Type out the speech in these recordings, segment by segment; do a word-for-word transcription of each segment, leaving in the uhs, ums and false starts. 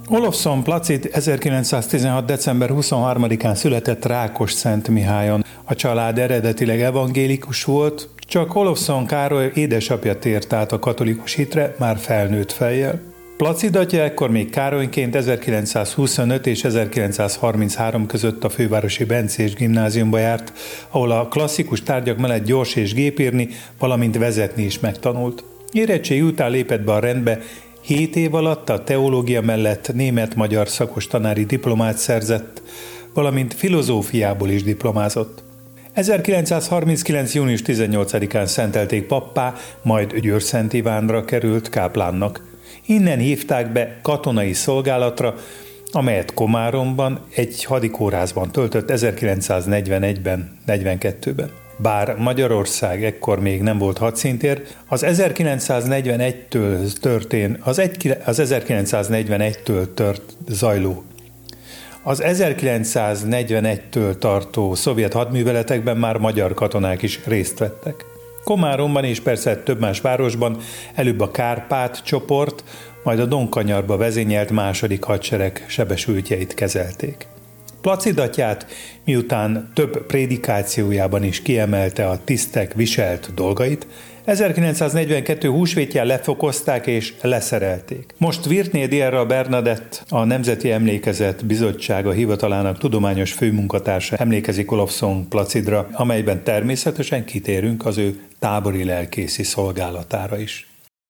Olofszon Placid ezerkilencszáztizenhat. december huszonharmadikán született Rákosszentmihályon. A család eredetileg evangélikus volt, csak Olofszon Károly édesapja tért át a katolikus hitre már felnőtt fejjel. Placid atya ekkor még Károlyként ezerkilencszázhuszonöt és ezerkilencszázharminchárom között a fővárosi Bencés gimnáziumba járt, ahol a klasszikus tárgyak mellett gyors és gépírni, valamint vezetni is megtanult. Érettségi után lépett be a rendbe, hét év alatt a teológia mellett német-magyar szakos tanári diplomát szerzett, valamint filozófiából is diplomázott. ezerkilencszázharminckilenc. június tizennyolcadikán szentelték pappá, majd Győr-Szent Ivánra került káplánnak. Innen hívták be katonai szolgálatra, amelyet Komáromban egy hadikórházban töltött ezerkilencszáznegyvenegyben negyvenkettőben. Bár Magyarország ekkor még nem volt hadszintér, az ezerkilencszáznegyvenegytől történ, az, egy, az ezerkilencszáznegyvenegytől tört zajló, az ezerkilencszáznegyvenegytől tartó szovjet hadműveletekben már magyar katonák is részt vettek. Komáromban és persze több más városban előbb a Kárpát csoport, majd a Donkanyarba vezényelt második hadsereg sebesültjeit kezelték. Placid atyát, miután több prédikációjában is kiemelte a tisztek viselt dolgait, ezerkilencszáznegyvenkettő húsvétján lefokozták és leszerelték. Most Virtné Diarra Bernadett, a Nemzeti Emlékezet Bizottsága hivatalának tudományos főmunkatársa emlékezik Olofszon Placidra, amelyben természetesen kitérünk az ő tábori lelkészi szolgálatára is.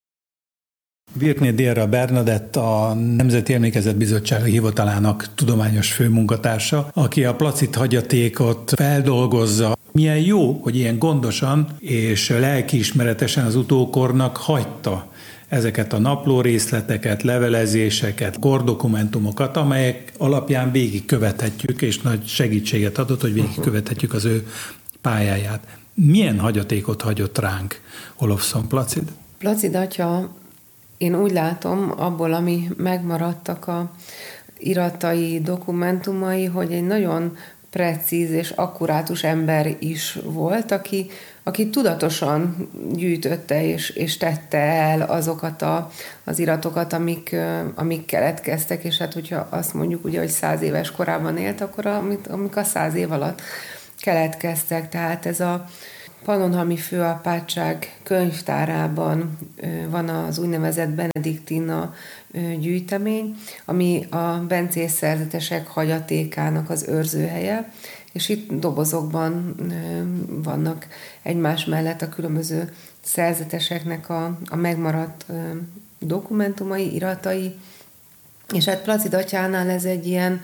Virtné Diarra Bernadett, a Nemzeti Emlékezet Bizottsága hivatalának tudományos főmunkatársa, aki a Placid hagyatékot feldolgozza. Milyen jó, hogy ilyen gondosan és lelkiismeretesen az utókornak hagyta ezeket a napló részleteket, levelezéseket, kordokumentumokat, amelyek alapján végigkövethetjük, és nagy segítséget adott, hogy végigkövethetjük az ő pályáját. Milyen hagyatékot hagyott ránk Olofszon Placid? Placid atya, én úgy látom, abból, ami megmaradtak a iratai, dokumentumai, hogy egy nagyon precíz és akkurátus ember is volt, aki, aki tudatosan gyűjtötte és, és tette el azokat a, az iratokat, amik, amik keletkeztek, és hát hogyha azt mondjuk, ugye, hogy száz éves korában élt, akkor amik, amik a száz év alatt keletkeztek. Tehát ez a Pannonhalmi Főapátság könyvtárában van az úgynevezett Benediktina gyűjtemény, ami a bencés szerzetesek hagyatékának az őrzőhelye, és itt dobozokban vannak egymás mellett a különböző szerzeteseknek a, a megmaradt dokumentumai, iratai, és hát Placid atyánál ez egy ilyen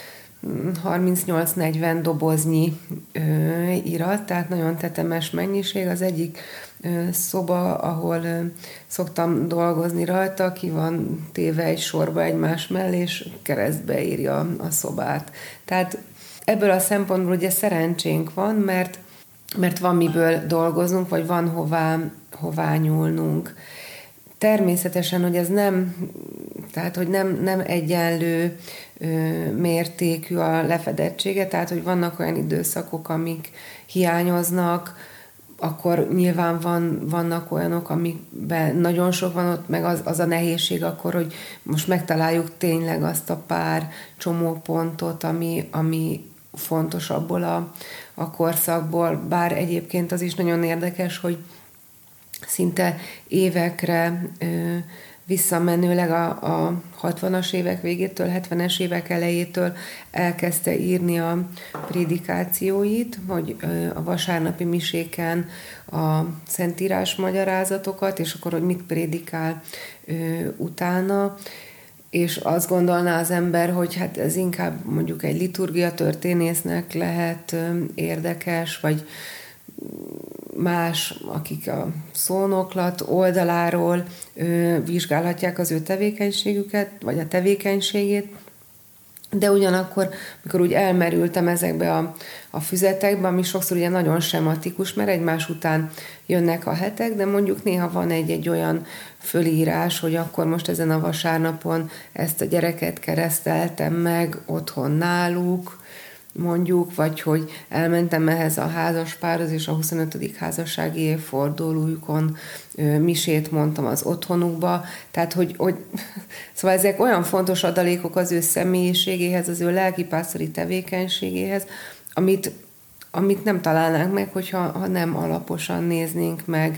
harmincnyolc-negyven doboznyi ö, irat, tehát nagyon tetemes mennyiség. Az egyik ö, szoba, ahol ö, szoktam dolgozni rajta, ki van téve egy sorba egymás mellé, és keresztbe írja a szobát. Tehát ebből a szempontból ugye szerencsénk van, mert, mert van miből dolgoznunk, vagy van hová, hová nyúlnunk. Természetesen, hogy ez nem, tehát, hogy nem, nem egyenlő ö, mértékű a lefedettsége, tehát, hogy vannak olyan időszakok, amik hiányoznak, akkor nyilván van, vannak olyanok, amikben nagyon sok van ott, meg az, az a nehézség akkor, hogy most megtaláljuk tényleg azt a pár csomópontot, ami, ami fontos abból a, a korszakból, bár egyébként az is nagyon érdekes, hogy szinte évekre ö, visszamenőleg a, a hatvanas évek végétől, hetvenes évek elejétől elkezdte írni a prédikációit, hogy ö, a vasárnapi miséken a szentírás magyarázatokat, és akkor, hogy mit prédikál ö, utána, és azt gondolná az ember, hogy hát ez inkább mondjuk egy liturgia történésznek lehet ö, érdekes, vagy más, akik a szónoklat oldaláról ö, vizsgálhatják az ő tevékenységüket, vagy a tevékenységét, de ugyanakkor, mikor úgy elmerültem ezekbe a, a füzetekbe, ami sokszor ugye nagyon sematikus, mert egymás után jönnek a hetek, de mondjuk néha van egy-egy olyan fölírás, hogy akkor most ezen a vasárnapon ezt a gyereket kereszteltem meg otthon náluk, mondjuk, vagy hogy elmentem ehhez a házaspárhoz, és a huszonötödik házassági évfordulójukon misét mondtam az otthonukba, tehát hogy, hogy szóval ezek olyan fontos adalékok az ő személyiségéhez, az ő lelkipásztori tevékenységéhez, amit, amit nem találnánk meg, hogyha ha nem alaposan néznénk meg,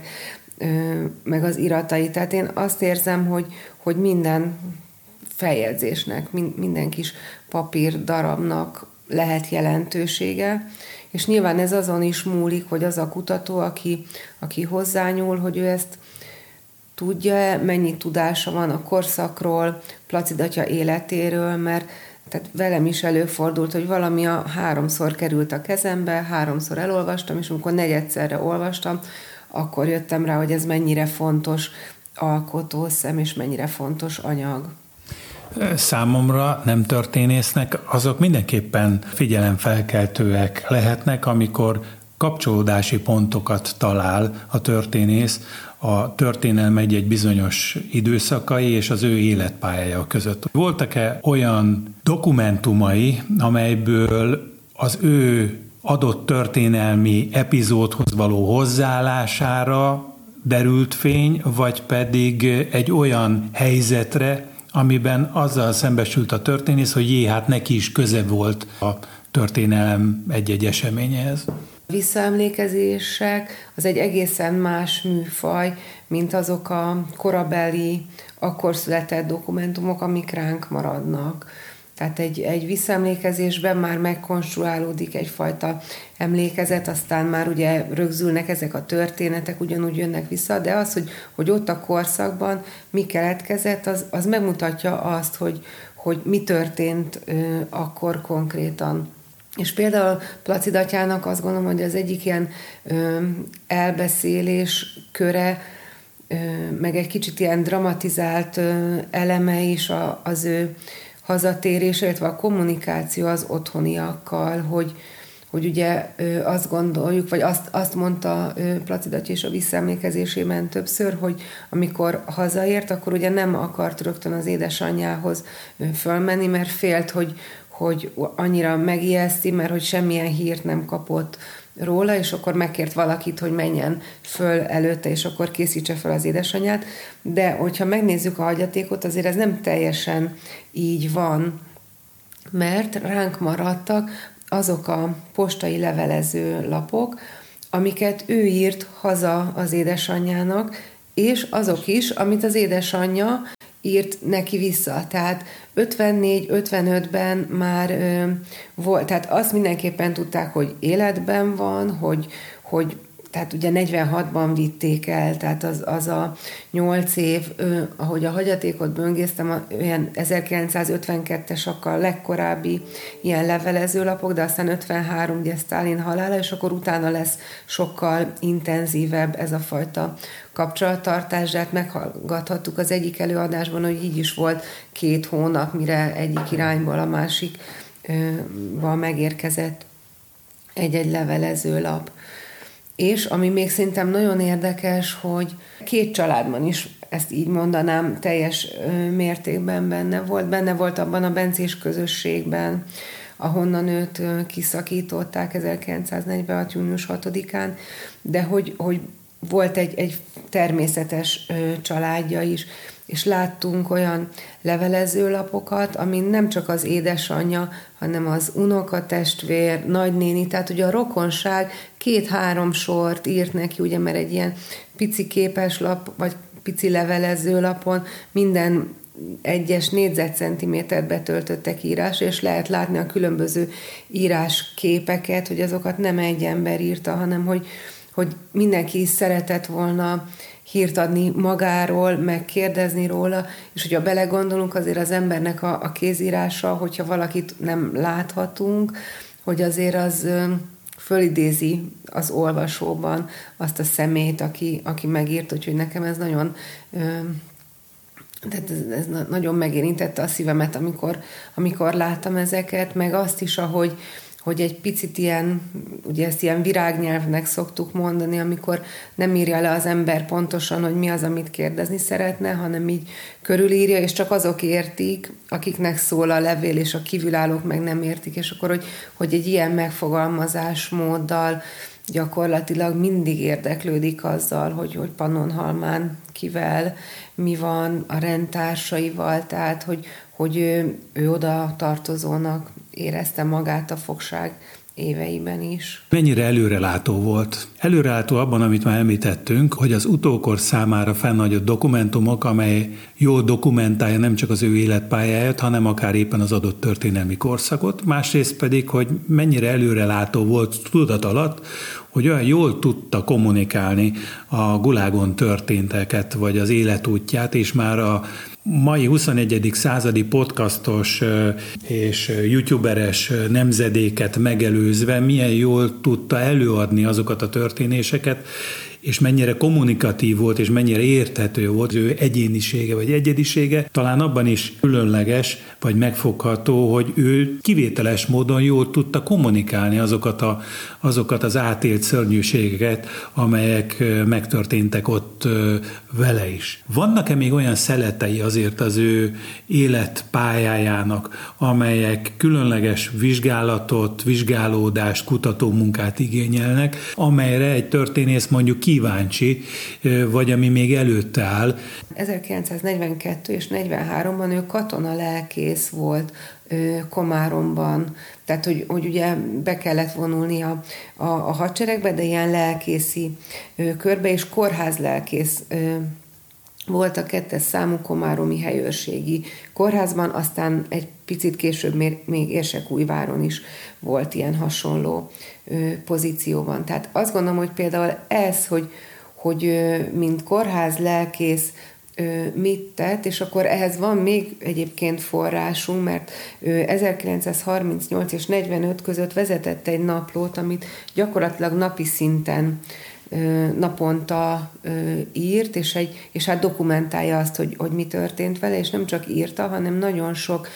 meg az iratai. Tehát én azt érzem, hogy, hogy minden feljegyzésnek, minden kis papír darabnak lehet jelentősége, és nyilván ez azon is múlik, hogy az a kutató, aki, aki hozzányúl, hogy ő ezt tudja, mennyi tudása van a korszakról, Placid atya életéről, mert tehát velem is előfordult, hogy valami a háromszor került a kezembe, háromszor elolvastam, és amikor negyedszerre olvastam, akkor jöttem rá, hogy ez mennyire fontos alkotószem, és mennyire fontos anyag. Számomra nem történésznek, azok mindenképpen figyelemfelkeltőek lehetnek, amikor kapcsolódási pontokat talál a történész a történelem egy-egy bizonyos időszakai és az ő életpályája között. Voltak-e olyan dokumentumai, amelyből az ő adott történelmi epizódhoz való hozzáállására derült fény, vagy pedig egy olyan helyzetre, amiben azzal szembesült a történész, hogy jé, hát neki is köze volt a történelem egy-egy eseményehez. Visszaemlékezések az egy egészen más műfaj, mint azok a korabeli, akkor született dokumentumok, amik ránk maradnak. Tehát egy, egy visszaemlékezésben már megkonstruálódik egyfajta emlékezet, aztán már ugye rögzülnek ezek a történetek, ugyanúgy jönnek vissza, de az, hogy, hogy ott a korszakban mi keletkezett, az, az megmutatja azt, hogy, hogy mi történt ö, akkor konkrétan. És például Placid atyának azt gondolom, hogy az egyik ilyen ö, elbeszélés köre, ö, meg egy kicsit ilyen dramatizált ö, eleme is a, az ő hazatérése, illetve a kommunikáció az otthoniakkal, hogy, hogy ugye ö, azt gondoljuk, vagy azt, azt mondta ö, Placid atya is a visszaemlékezésében többször, hogy amikor hazaért, akkor ugye nem akart rögtön az édesanyjához ö, fölmenni, mert félt, hogy hogy annyira megijeszti, mert hogy semmilyen hírt nem kapott róla, és akkor megkért valakit, hogy menjen föl előtte, és akkor készítse fel az édesanyját. De hogyha megnézzük a hagyatékot, azért ez nem teljesen így van, mert ránk maradtak azok a postai levelező lapok, amiket ő írt haza az édesanyjának, és azok is, amit az édesanyja írt neki vissza. Tehát ötvennégy ötvenötben már ö, volt, tehát azt mindenképpen tudták, hogy életben van, hogy, hogy tehát ugye negyvenhatban vitték el, tehát az, az a nyolc év, ö, ahogy a hagyatékot böngésztem, olyan ezerkilencszázötvenkettes akkor a legkorábbi ilyen levelezőlapok, de aztán ötvenhárom, ugye Sztálin halála, és akkor utána lesz sokkal intenzívebb ez a fajta kapcsolattartás, de hát meghallgathattuk az egyik előadásban, hogy így is volt két hónap, mire egyik irányból a másikba megérkezett egy-egy levelezőlap. És ami még szerintem nagyon érdekes, hogy két családban is, ezt így mondanám, teljes mértékben benne volt. Benne volt abban a bencés közösségben, ahonnan őt kiszakították ezerkilencszáznegyvenhat. június hatodikán, de hogy, hogy volt egy, egy természetes családja is, és láttunk olyan levelezőlapokat, amin nem csak az édesanyja, hanem az unokatestvér, nagynéni, tehát ugye a rokonság két-három sort írt neki, ugye, mert egy ilyen pici képeslap, vagy pici levelezőlapon minden egyes négyzetcentimétert betöltöttek írás, és lehet látni a különböző írásképeket, hogy azokat nem egy ember írta, hanem hogy, hogy mindenki is szeretett volna hírt adni magáról, megkérdezni róla, és hogyha belegondolunk, azért az embernek a, a kézírása, hogyha valakit nem láthatunk, hogy azért az fölidézi az olvasóban azt a szemét, aki, aki megírt, úgyhogy nekem ez nagyon, tehát ez, ez nagyon megérintette a szívemet, amikor, amikor láttam ezeket, meg azt is, ahogy hogy egy picit ilyen, ugye ezt ilyen virágnyelvnek szoktuk mondani, amikor nem írja le az ember pontosan, hogy mi az, amit kérdezni szeretne, hanem így körülírja, és csak azok értik, akiknek szól a levél, és a kívülállók meg nem értik, és akkor, hogy, hogy egy ilyen megfogalmazásmóddal gyakorlatilag mindig érdeklődik azzal, hogy, hogy Pannonhalmán kivel, mi van a rendtársaival, tehát hogy, hogy ő, ő oda tartozónak érezte magát a fogság éveiben is. Mennyire előrelátó volt? Előrelátó abban, amit már említettünk, hogy az utókor számára fennhagyott dokumentumok, amely jól dokumentálja nem csak az ő életpályáját, hanem akár éppen az adott történelmi korszakot, másrészt pedig, hogy mennyire előrelátó volt tudat alatt, hogy olyan jól tudta kommunikálni a Gulágon történteket, vagy az életútját, és már a mai huszonegyedik századi podcastos és youtuberes nemzedéket megelőzve milyen jól tudta előadni azokat a történéseket, és mennyire kommunikatív volt, és mennyire érthető volt az ő egyénisége vagy egyedisége, talán abban is különleges, vagy megfogható, hogy ő kivételes módon jól tudta kommunikálni azokat, a, azokat az átélt szörnyűségeket, amelyek megtörténtek ott vele is. Vannak-e még olyan szeletei azért az ő életpályájának, amelyek különleges vizsgálatot, vizsgálódást, kutatómunkát igényelnek, amelyre egy történész mondjuk kíváncsi, vagy ami még előtte áll? ezerkilencszáznegyvenkettő és negyvenháromban ő katona lelkész volt Komáromban, tehát hogy, hogy ugye be kellett vonulni a, a, a hadseregbe, de ilyen lelkészi körbe, és kórház lelkész volt a kettes számú komáromi helyőrségi kórházban, aztán egy picit később még Érsekújváron is volt ilyen hasonló pozícióban. Tehát azt gondolom, hogy például ez, hogy, hogy mint kórház lelkész mit tett, és akkor ehhez van még egyébként forrásunk, mert ezerkilencszázharmincnyolc és negyvenöt között vezetett egy naplót, amit gyakorlatilag napi szinten naponta írt, és, egy, és hát dokumentálja azt, hogy, hogy mi történt vele, és nem csak írta, hanem nagyon sok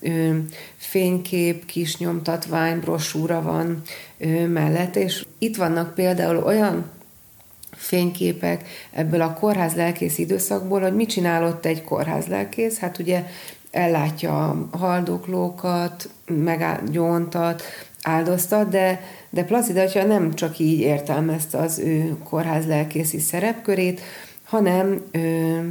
fénykép, kis nyomtatvány, brosúra van mellett, és itt vannak például olyan fényképek ebből a kórházlelkész időszakból, hogy mit csinálott egy kórházlelkész, hát ugye ellátja a haldoklókat, meggyóntat, áldoztat, de, de Placid atya nem csak így értelmezte az ő kórházlelkészi szerepkörét, hanem ö,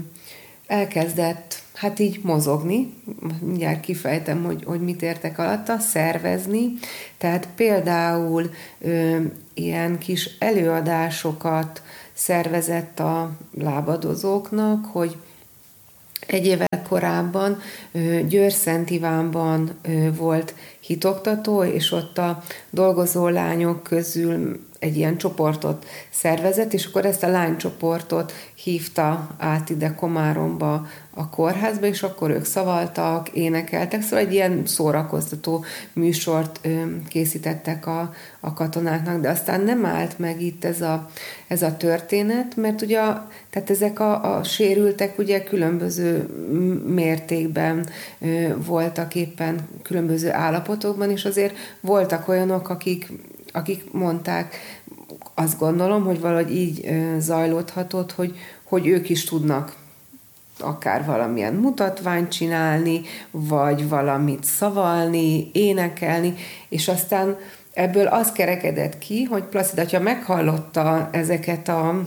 elkezdett hát így mozogni, mindjárt kifejtem, hogy, hogy mit értek alatta, szervezni, tehát például ö, ilyen kis előadásokat szervezett a lábadozóknak, hogy egy évvel korábban Győr-Szent Ivánban volt hitoktató, és ott a dolgozó lányok közül egy ilyen csoportot szervezett, és akkor ezt a lánycsoportot hívta át ide Komáromba a kórházba, és akkor ők szavaltak, énekeltek, szóval egy ilyen szórakoztató műsort készítettek a, a katonáknak, de aztán nem állt meg itt ez a, ez a történet, mert ugye tehát ezek a, a sérültek ugye különböző mértékben voltak éppen különböző állapotokban, és azért voltak olyanok, akik akik mondták, azt gondolom, hogy valahogy így zajlódhatott, hogy, hogy ők is tudnak akár valamilyen mutatványt csinálni, vagy valamit szavalni, énekelni, és aztán ebből az kerekedett ki, hogy Placid atya meghallotta ezeket a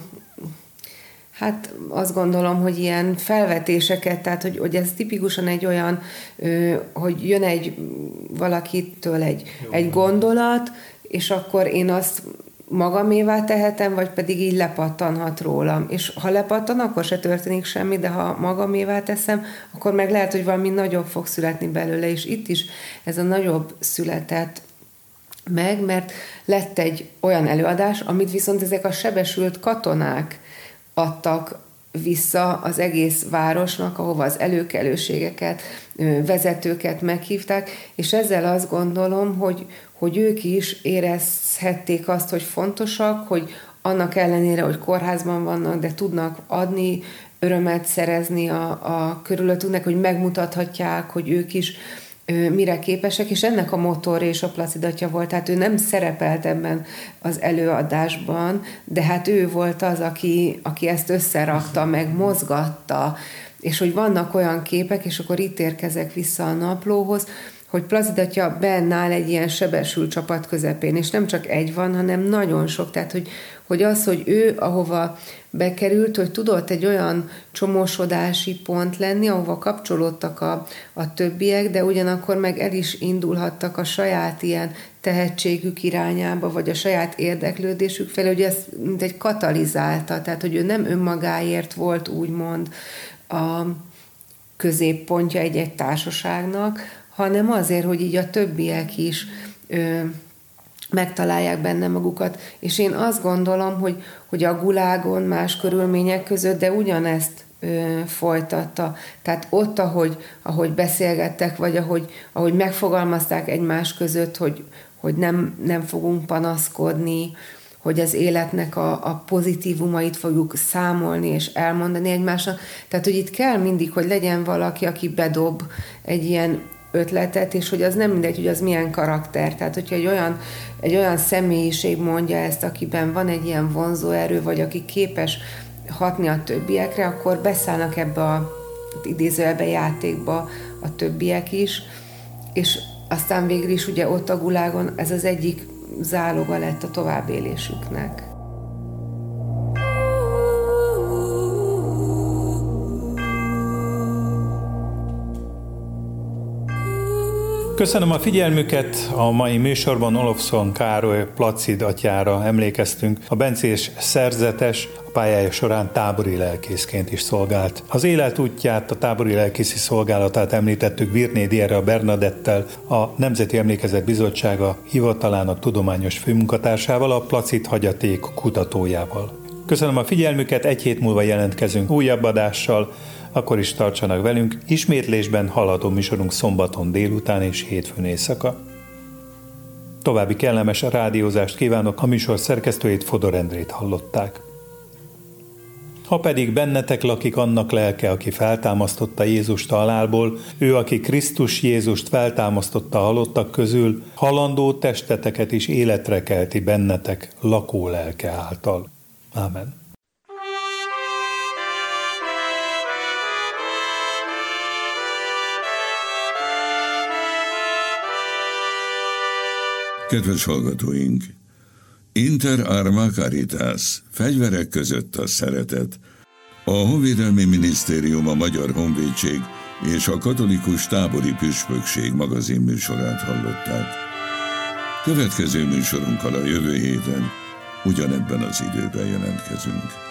hát azt gondolom, hogy ilyen felvetéseket, tehát hogy, hogy ez tipikusan egy olyan, hogy jön egy valakitől egy, egy gondolat, és akkor én azt magamévá tehetem, vagy pedig így lepattanhat rólam. És ha lepattan, akkor se történik semmi, de ha magamévá teszem, akkor meg lehet, hogy valami nagyobb fog születni belőle, és itt is ez a nagyobb született meg, mert lett egy olyan előadás, amit viszont ezek a sebesült katonák adtak vissza az egész városnak, ahova az előkelőségeket, vezetőket meghívták, és ezzel azt gondolom, hogy, hogy ők is érezhették azt, hogy fontosak, hogy annak ellenére, hogy kórházban vannak, de tudnak adni, örömet szerezni a, a körülöttüknek, hogy megmutathatják, hogy ők is mire képesek, és ennek a motor és a Placid atya volt, tehát ő nem szerepelt ebben az előadásban, de hát ő volt az, aki, aki ezt összerakta, meg mozgatta, és hogy vannak olyan képek, és akkor itt érkezek vissza a naplóhoz, hogy Placid atya benn áll egy ilyen sebesült csapat közepén, és nem csak egy van, hanem nagyon sok, tehát hogy, hogy az, hogy ő ahova bekerült, hogy tudott egy olyan csomósodási pont lenni, ahova kapcsolódtak a, a többiek, de ugyanakkor meg el is indulhattak a saját ilyen tehetségük irányába, vagy a saját érdeklődésük felé, hogy ez mint egy katalizálta, tehát hogy ő nem önmagáért volt úgymond a középpontja egy-egy társaságnak, hanem azért, hogy így a többiek is ö, megtalálják benne magukat. És én azt gondolom, hogy, hogy a gulágon más körülmények között, de ugyanezt ö, folytatta. Tehát ott, ahogy, ahogy beszélgettek, vagy ahogy, ahogy megfogalmazták egymás között, hogy, hogy nem, nem fogunk panaszkodni, hogy az életnek a, a pozitívumait fogjuk számolni és elmondani egymásnak. Tehát, hogy itt kell mindig, hogy legyen valaki, aki bedob egy ilyen ötletet, és hogy az nem mindegy, hogy az milyen karakter. Tehát, hogyha egy olyan, egy olyan személyiség mondja ezt, akiben van egy ilyen vonzóerő, vagy aki képes hatni a többiekre, akkor beszállnak ebbe a idézőjelbe játékba a többiek is, és aztán végül is ugye ott a gulágon ez az egyik záloga lett a továbbélésüknek. Köszönöm a figyelmüket, a mai műsorban Olofszon Károly Placid atyára emlékeztünk. A bencés szerzetes a pályája során tábori lelkészként is szolgált. Az életútját, a tábori lelkészi szolgálatát említettük Virnédi Erre Bernadettel, a Nemzeti Emlékezet Bizottsága hivatalának tudományos főmunkatársával, a Placid hagyaték kutatójával. Köszönöm a figyelmüket, egy hét múlva jelentkezünk újabb adással, akkor is tartsanak velünk, ismétlésben hallható műsorunk szombaton délután és hétfőn éjszaka. További kellemes rádiózást kívánok, a műsor szerkesztőjét, Fodor Endrét hallották. Ha pedig bennetek lakik annak lelke, aki feltámasztotta Jézust a halálból, ő, aki Krisztus Jézust feltámasztotta a halottak közül, halandó testeteket is életre kelti bennetek lakó lelke által. Ámen. Kedves hallgatóink! Inter arma caritas, fegyverek között a szeretet. A Honvédelmi Minisztérium, a Magyar Honvédség és a Katolikus Tábori Püspökség magazin műsorát hallották. Következő műsorunkkal a jövő héten ugyanebben az időben jelentkezünk.